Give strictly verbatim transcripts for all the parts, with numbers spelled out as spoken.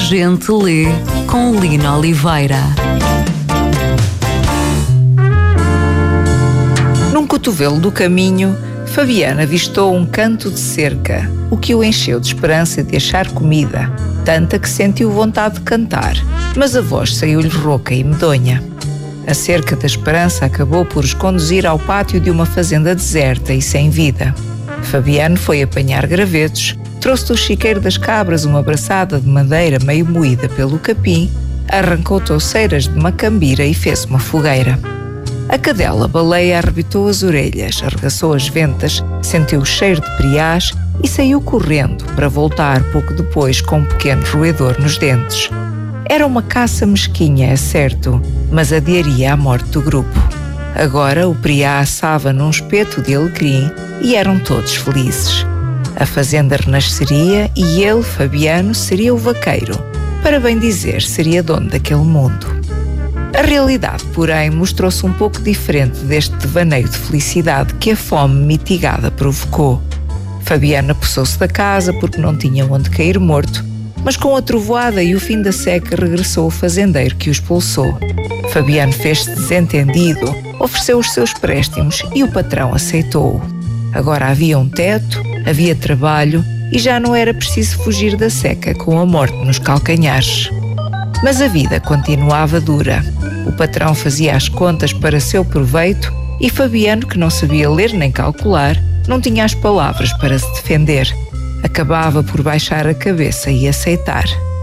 gente lê com Lina Oliveira. Num cotovelo do caminho, Fabiano avistou um canto de cerca, o que o encheu de esperança de achar comida, tanta que sentiu vontade de cantar, mas a voz saiu-lhe rouca e medonha. A cerca da esperança acabou por os conduzir ao pátio de uma fazenda deserta e sem vida. Fabiano foi apanhar gravetos, trouxe do chiqueiro das cabras uma braçada de madeira meio moída pelo capim, arrancou touceiras de macambira e fez uma fogueira. A cadela baleia arrebitou as orelhas, arregaçou as ventas, sentiu o cheiro de priás e saiu correndo para voltar pouco depois com um pequeno roedor nos dentes. Era uma caça mesquinha, é certo, mas adiaria a morte do grupo. Agora o priá assava num espeto de alecrim e eram todos felizes. A fazenda renasceria e ele, Fabiano, seria o vaqueiro. Para bem dizer, seria dono daquele mundo. A realidade, porém, mostrou-se um pouco diferente deste devaneio de felicidade que a fome mitigada provocou. Fabiano apossou-se da casa porque não tinha onde cair morto, mas com a trovoada e o fim da seca regressou o fazendeiro que o expulsou. Fabiano fez-se desentendido, ofereceu os seus préstimos e o patrão aceitou-o. Agora havia um teto, havia trabalho e já não era preciso fugir da seca com a morte nos calcanhares. Mas a vida continuava dura. O patrão fazia as contas para seu proveito e Fabiano, que não sabia ler nem calcular, não tinha as palavras para se defender. Acabava por baixar a cabeça e aceitar.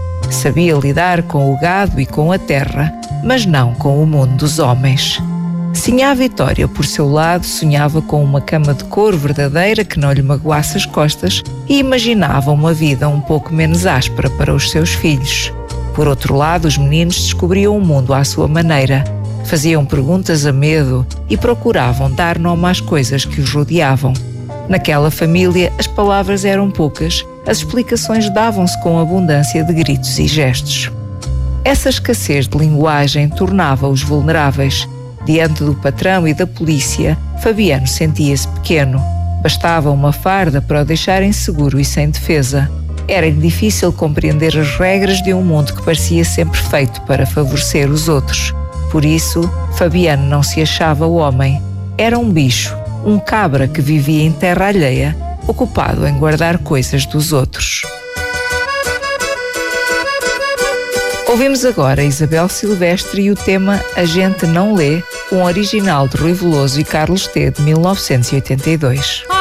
Sabia lidar com o gado e com a terra, mas não com o mundo dos homens. Sinha a Vitória por seu lado, sonhava com uma cama de couro verdadeira que não lhe magoasse as costas e imaginava uma vida um pouco menos áspera para os seus filhos. Por outro lado, os meninos descobriam o mundo à sua maneira, faziam perguntas a medo e procuravam dar nome às coisas que os rodeavam. Naquela família, as palavras eram poucas, as explicações davam-se com abundância de gritos e gestos. Essa escassez de linguagem tornava-os vulneráveis. Diante do patrão e da polícia, Fabiano sentia-se pequeno. Bastava uma farda para o deixarem seguro e sem defesa. Era-lhe difícil compreender as regras de um mundo que parecia sempre feito para favorecer os outros. Por isso, Fabiano não se achava homem. Era um bicho, um cabra que vivia em terra alheia, ocupado em guardar coisas dos outros. Ouvimos agora Isabel Silvestre e o tema A Gente Não Lê, um original de Rui Veloso e Carlos T, de mil novecentos e oitenta e dois.